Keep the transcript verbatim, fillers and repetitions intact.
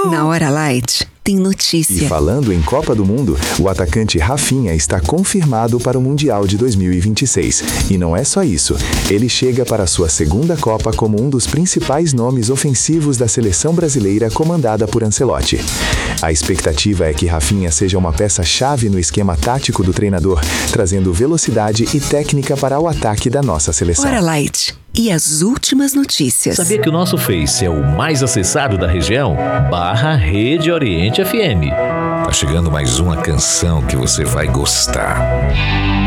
Na Hora Light, tem notícia. E falando em Copa do Mundo, o atacante Rafinha está confirmado para o Mundial de dois mil e vinte e seis. E não é só isso. Ele chega para a sua segunda Copa como um dos principais nomes ofensivos da seleção brasileira comandada por Ancelotti. A expectativa é que Rafinha seja uma peça-chave no esquema tático do treinador, trazendo velocidade e técnica para o ataque da nossa seleção. Hora Light. E as últimas notícias. Sabia que o nosso Face é o mais acessado da região? Barra Rede Oriente F M. Tá chegando mais uma canção que você vai gostar.